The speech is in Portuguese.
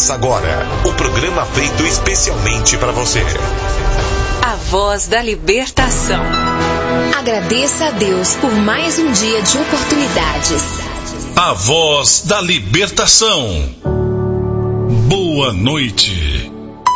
Começa agora o programa feito especialmente para você. A Voz da Libertação. Agradeça a Deus por mais um dia de oportunidades. A Voz da Libertação. Boa noite.